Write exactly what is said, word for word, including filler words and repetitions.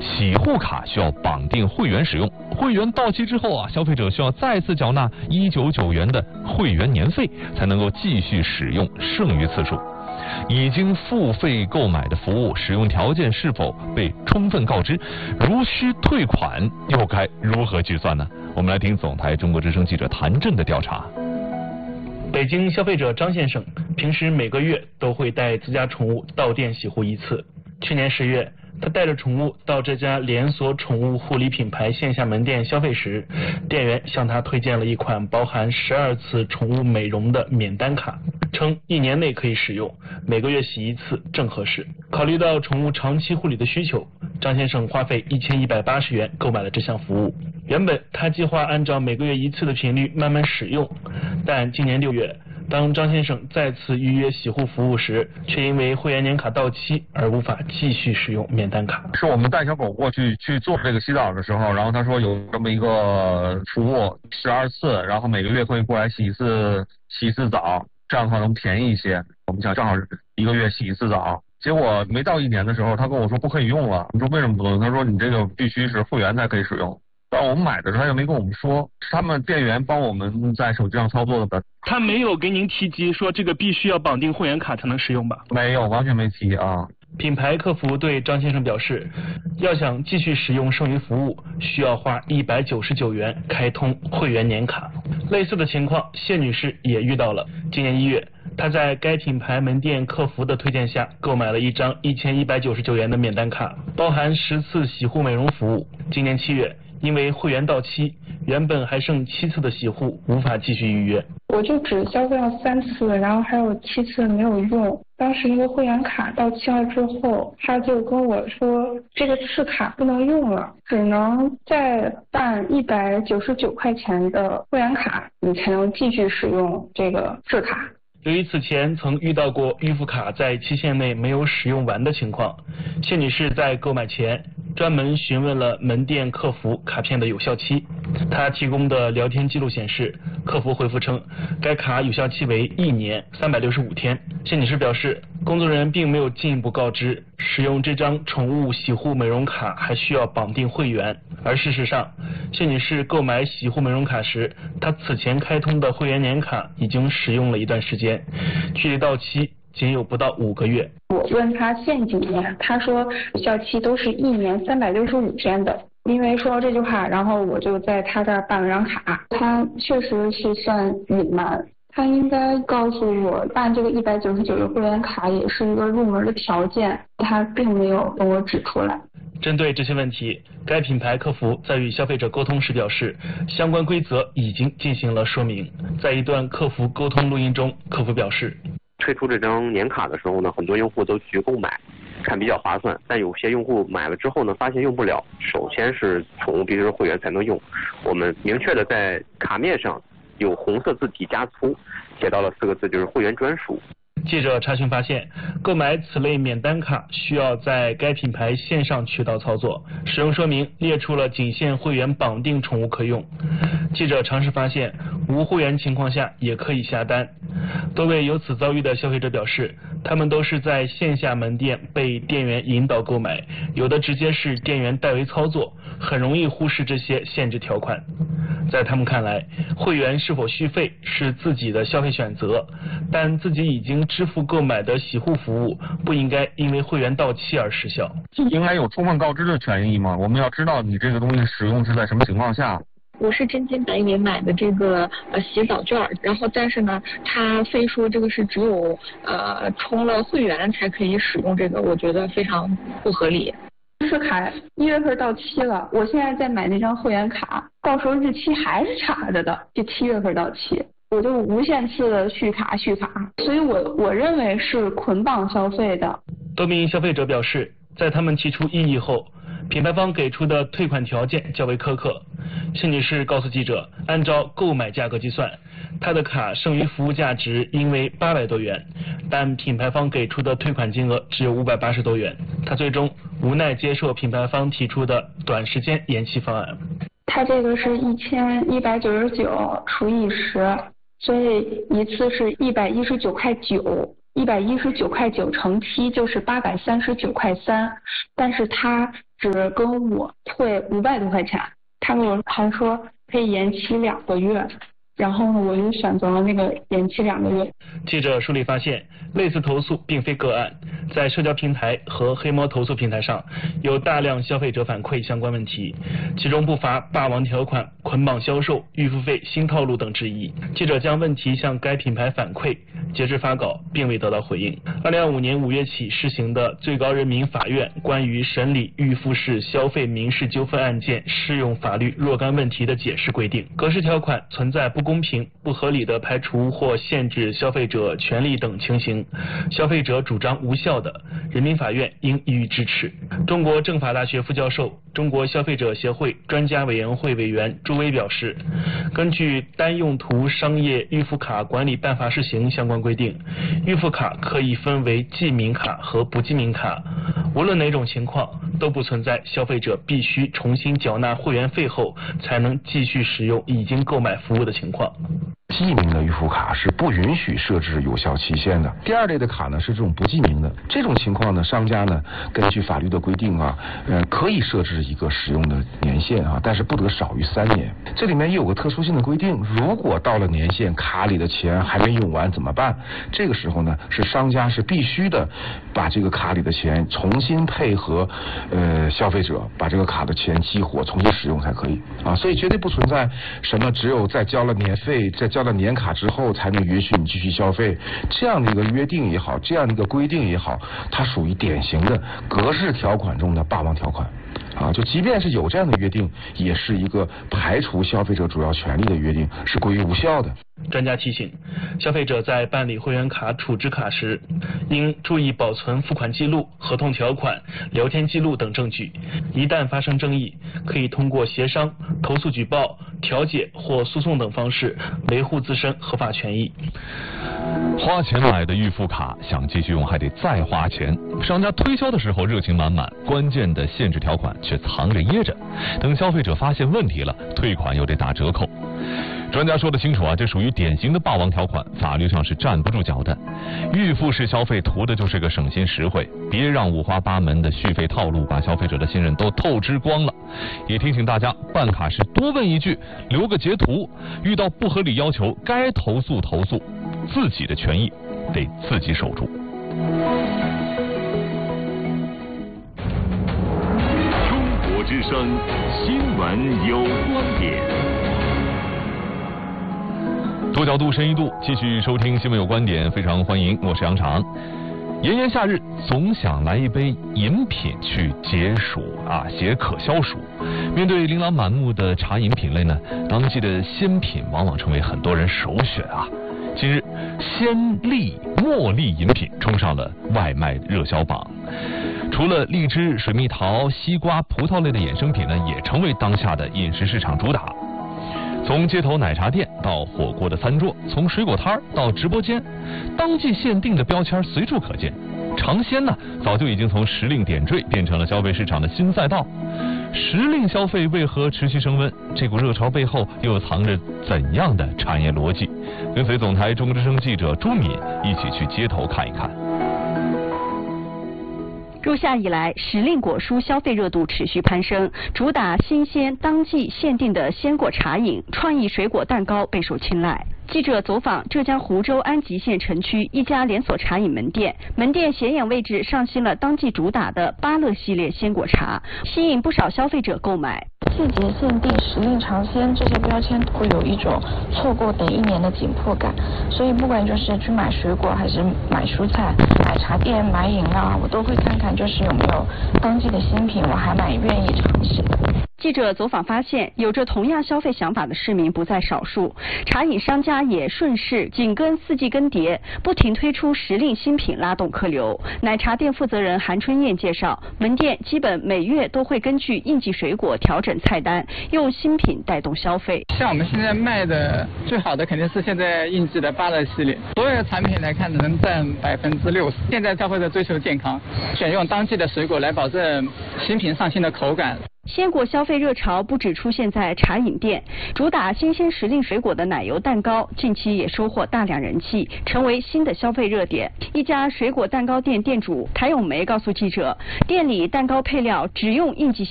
洗护卡需要绑定会员使用，会员到期之后啊，消费者需要再次缴纳一九九元的会员年费，才能够继续使用剩余次数。已经付费购买的服务使用条件是否被充分告知？如需退款，又该如何计算呢？我们来听总台中国之声记者谭震的调查。 北京消费者张先生平时每个月都会带自家宠物到店洗护一次。去年十月，他带着宠物到这家连锁宠物护理品牌线下门店消费时，店员向他推荐了一款包含十二次宠物美容的免单卡，称一年内可以使用，每个月洗一次正合适。考虑到宠物长期护理的需求，张先生花费一千一百八十元购买了这项服务。原本他计划按照每个月一次的频率慢慢使用，但今年六月，当张先生再次预约洗护服务时，却因为会员年卡到期而无法继续使用免单卡。 是我们带小狗过去去做这个洗澡的时候，然后他说有这么一个服务十二次，然后每个月可以过来洗一次洗一次澡，这样的话能便宜一些。我们想正好一个月洗一次澡，结果没到一年的时候，他跟我说不可以用了。我说为什么不能？他说你这个必须是会员才可以使用。但我们买的时候他又没跟我们说，是他们店员帮我们在手机上操作的。 他没有给您提及说这个必须要绑定会员卡才能使用吧？ 没有，完全没提啊。 品牌客服对张先生表示，要想继续使用剩余服务，需要花一百九十九元开通会员年卡。类似的情况，谢女士也遇到了。今年一月，她在该品牌门店客服的推荐下，购买了一张一千一百九十九元的免单卡，包含十次洗护美容服务。今年七月，因为会员到期，原本还剩七次的洗护无法继续预约。 我就只消费了三次，然后还有七次没有用。当时那个会员卡到期了之后，他就跟我说这个次卡不能用了，只能再办一百九十九块钱的会员卡，你才能继续使用这个次卡。 由于此前曾遇到过预付卡在期限内没有使用完的情况，谢女士在购买前专门询问了门店客服卡片的有效期。她提供的聊天记录显示，客服回复称该卡有效期为一年三百六十五天。谢女士表示，工作人员并没有进一步告知使用这张宠物洗护美容卡还需要绑定会员，而事实上，谢女士购买洗护美容卡时，她此前开通的会员年卡已经使用了一段时间，距离到期仅有不到五个月。 我问他限几年，他说有效期都是一年三百六十五天的。因为说到这句话，然后我就在他这儿办了张卡。他确实是算隐瞒，他应该告诉我办这个一百九十九的会员卡也是一个入门的条件，他并没有跟我指出来。 针对这些问题，该品牌客服在与消费者沟通时表示，相关规则已经进行了说明。在一段客服沟通录音中，客服表示， 推出这张年卡的时候呢，很多用户都去购买，看比较划算，但有些用户买了之后呢，发现用不了。首先是宠物必须是会员才能用，我们明确的在卡面上有红色字体加粗写到了四个字，就是会员专属。 记者查询发现，购买此类免单卡需要在该品牌线上渠道操作，使用说明列出了仅限会员绑定宠物可用。记者尝试发现，无会员情况下也可以下单。多位有此遭遇的消费者表示，他们都是在线下门店被店员引导购买，有的直接是店员代为操作，很容易忽视这些限制条款。在他们看来，会员是否续费是自己的消费选择，但自己已经支付购买的洗护服务不应该因为会员到期而失效。 应该有充分告知的权益吗？我们要知道你这个东西使用是在什么情况下。 我是真金白银买的这个呃洗澡券，然后但是呢，他非说这个是只有呃充了会员才可以使用这个，我觉得非常不合理。 次卡一月份到期了，我现在在买那张会员卡，到时候日期还是插着的，就七月份到期，我就无限次的续卡续卡，所以我我认为是捆绑消费的。 多名消费者表示，在他们提出异议后，品牌方给出的退款条件较为苛刻。谢女士告诉记者，按照购买价格计算，她的卡剩余服务价值应为八百多元，但品牌方给出的退款金额只有五百八十多元，她最终无奈接受品牌方提出的短时间延期方案。 它这个是一千一百九十九除以十，所以一次是一百一十九块九。一百一十九块九乘七就是八百三十九块三，但是它只跟我退五百多块钱，他给我还说可以延期两个月。然后呢，我就选择了那个延期两个月。 记者梳理发现，类似投诉并非个案，在社交平台和黑猫投诉平台上，有大量消费者反馈相关问题，其中不乏霸王条款、捆绑销售、预付费新套路等质疑。记者将问题向该品牌反馈，截至发稿并未得到回应。二零二五年五月起施行的最高人民法院关于审理预付式消费民事纠纷案件适用法律若干问题的解释规定，格式条款存在不公平、不合理的排除或限制消费者权利等情形，消费者主张无效的，人民法院应予以支持。中国政法大学副教授、中国消费者协会专家委员会委员朱威表示，根据单用途商业预付卡管理办法施行相关规定，预付卡可以分为记名卡和不记名卡，无论哪种情况都不存在消费者必须重新缴纳会员费后才能继续使用已经购买服务的情况。 记名的预付卡是不允许设置有效期限的。第二类的卡呢是这种不记名的，这种情况呢，商家呢根据法律的规定啊，呃可以设置一个使用的年限啊，但是不得少于三年。这里面也有个特殊性的规定，如果到了年限，卡里的钱还没用完怎么办？这个时候呢，是商家是必须的把这个卡里的钱重新配合呃消费者把这个卡的钱激活重新使用才可以啊，所以绝对不存在什么只有在交了年费在交了年卡之后才能允许你继续消费，这样的一个约定也好，这样的一个规定也好，它属于典型的格式条款中的霸王条款啊，就即便是有这样的约定，也是一个排除消费者主要权利的约定，是归于无效的。 专家提醒，消费者在办理会员卡储值卡时，应注意保存付款记录、合同条款、聊天记录等证据。一旦发生争议，可以通过协商、投诉举报、调解或诉讼等方式维护自身合法权益。 花钱买的预付卡，想继续用还得再花钱。商家推销的时候热情满满，关键的限制条款却藏着掖着，等消费者发现问题了，退款又得打折扣。专家说得清楚啊，这属于典型的霸王条款，法律上是站不住脚的。预付式消费图的就是个省心实惠，别让五花八门的续费套路把消费者的信任都透支光了。也提醒大家，办卡时多问一句，留个截图，遇到不合理要求该投诉投诉，自己的权益得自己守住。 中国之声新闻有观点。 多角度深一度，继续收听新闻有观点，非常欢迎，我是杨常。炎炎夏日，总想来一杯饮品去解暑啊，解渴消暑。面对琳琅满目的茶饮品类呢，当季的鲜品往往成为很多人首选啊。近日，鲜荔茉莉饮品冲上了外卖热销榜。除了荔枝、水蜜桃、西瓜、葡萄类的衍生品呢，也成为当下的饮食市场主打。从街头奶茶店到火锅的餐桌，从水果摊到直播间，当季限定的标签随处可见。尝鲜呢，早就已经从时令点缀变成了消费市场的新赛道。时令消费为何持续升温？这股热潮背后又藏着怎样的产业逻辑？跟随总台中国之声记者朱敏一起去街头看一看。 入夏以来，时令果蔬消费热度持续攀升，主打新鲜当季限定的鲜果茶饮、创意水果蛋糕备受青睐。记者走访浙江湖州安吉县城区一家连锁茶饮门店，门店显眼位置上新了当季主打的芭乐系列鲜果茶，吸引不少消费者购买。 季节限定、时令尝鲜这些标签会有一种错过等一年的紧迫感，所以不管就是去买水果还是买蔬菜、买茶店、买饮料，我都会看看就是有没有当季的新品，我还蛮愿意尝试的。 记者走访发现，有着同样消费想法的市民不在少数，茶饮商家也顺势紧跟四季更迭，不停推出时令新品拉动客流。奶茶店负责人韩春燕介绍，门店基本每月都会根据应季水果调整菜单，用新品带动消费。 像我们现在卖的最好的肯定是现在应季的芭乐系列，所有的产品来看能占百分之六十。现在消费者追求健康，选用当季的水果来保证新品上新的口感。 鲜果消费热潮不只出现在茶饮店，主打新鲜时令水果的奶油蛋糕近期也收获大量人气，成为新的消费热点。一家水果蛋糕店店主谭咏梅告诉记者，店里蛋糕配料只用应季